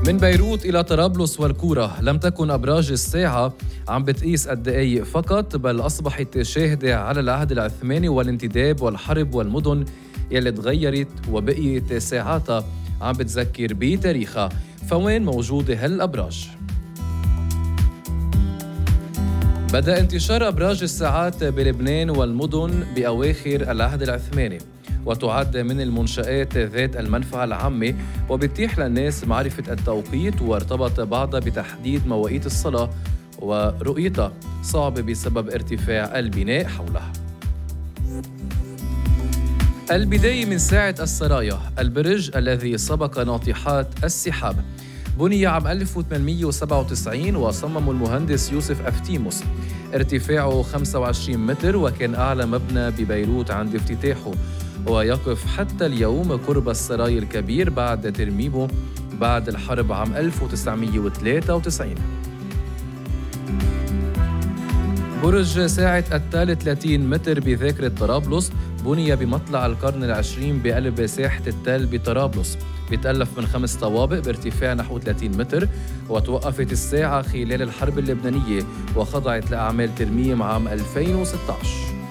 من بيروت إلى طرابلس والكورة، لم تكن أبراج الساعة عم بتقيس الدقايق فقط، بل أصبحت شاهدة على العهد العثماني والانتداب والحرب والمدن يلي تغيرت وبقيت ساعاتها عم بتذكر بتاريخها. فوين موجودة هالأبراج؟ بدأ انتشار أبراج الساعات بلبنان والمدن بأواخر العهد العثماني، وتعد من المنشآت ذات المنفعة العامة، وبتتيح للناس معرفة التوقيت، وارتبط بعضها بتحديد مواقيت الصلاة ورؤيتها صعب بسبب ارتفاع البناء حولها. البداية من ساعة السرايا، البرج الذي سبق ناطحات السحاب، بني عام 1897 وصممه المهندس يوسف أفتيموس. ارتفاعه 25 متر، وكان أعلى مبنى ببيروت عند افتتاحه، ويقف حتى اليوم قرب السراي الكبير بعد ترميمه بعد الحرب عام 1993. برج ساعة التال 30 متر بذاكرة طرابلس، بني بمطلع القرن العشرين بقلب ساحة التال بطرابلس، بيتألف من 5 طوابق بارتفاع نحو 30 متر، وتوقفت الساعة خلال الحرب اللبنانية وخضعت لأعمال ترميم عام 2016.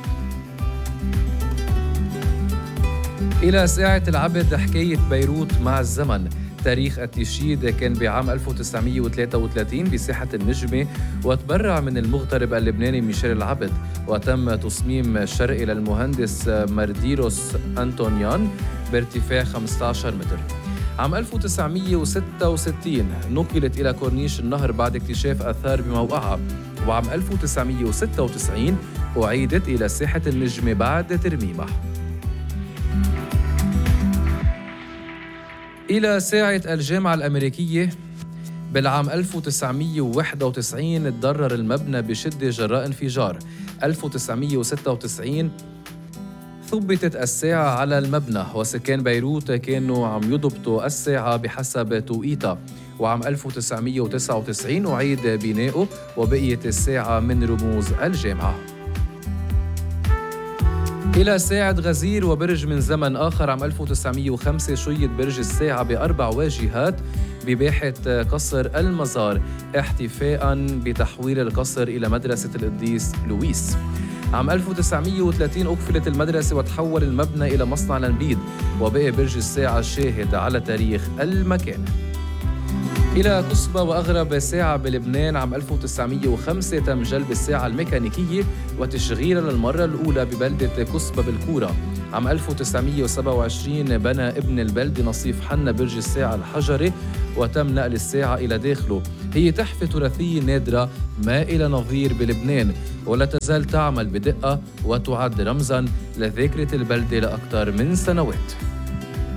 إلى ساعة العبد، حكاية بيروت مع الزمن. تاريخ التشييد كان بعام 1933 بساحة النجمة، وتبرع من المغترب اللبناني ميشيل العبد، وتم تصميم شرقي للمهندس مرديروس أنطونيان بارتفاع 15 متر. عام 1966 نقلت إلى كورنيش النهر بعد اكتشاف آثار بموقعها، وعام 1996 أعيدت إلى ساحة النجمة بعد ترميمها. إلى ساعة الجامعة الأمريكية، بالعام 1991 تضرر المبنى بشدة جراء انفجار. 1996 ثبتت الساعة على المبنى، وسكان بيروت كانوا عم يضبطوا الساعة بحسب توقيتها، وعام 1999 أعيد بناؤه وبقيت الساعة من رموز الجامعة. إلى ساعة غزير وبرج من زمن آخر، عام 1905 شيد برج الساعة ب4 واجهات بباحة قصر المزار، احتفاءً بتحويل القصر إلى مدرسة القديس لويس. عام 1930 أقفلت المدرسة وتحول المبنى إلى مصنع لنبيد، وبقي برج الساعة شاهد على تاريخ المكان. إلى كسبة وأغرب ساعة بلبنان، عام 1905 تم جلب الساعة الميكانيكية وتشغيلها للمرة الأولى ببلدة كسبة بالكورة. عام 1927 بنى ابن البلدة نصيف حنا برج الساعة الحجري، وتم نقل الساعة إلى داخله. هي تحفة تراثية نادرة ما إلى نظير بلبنان، ولا تزال تعمل بدقة وتعد رمزاً لذاكرة البلدة لأكثر من سنوات.